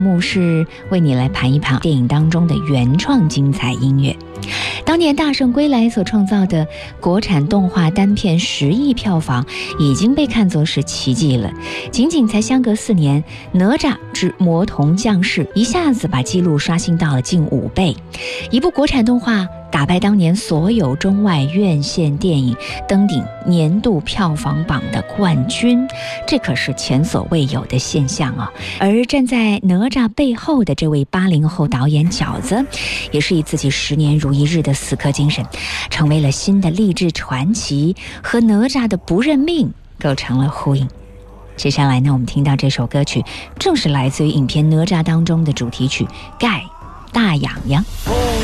目是为你来盘一盘电影当中的原创精彩音乐。当年大圣归来所创造的国产动画单片10亿票房已经被看作是奇迹了，仅仅才相隔4年，哪吒之魔童降世一下子把纪录刷新到了近5倍，一部国产动画打败当年所有中外院线电影，登顶年度票房榜的冠军，这可是前所未有的现象啊！而站在哪吒背后的这位80后导演饺子，也是以自己10年如一日的死磕精神，成为了新的励志传奇，和哪吒的不认命构成了呼应。接下来呢，我们听到这首歌曲，正是来自于影片《哪吒》当中的主题曲《盖大洋洋》。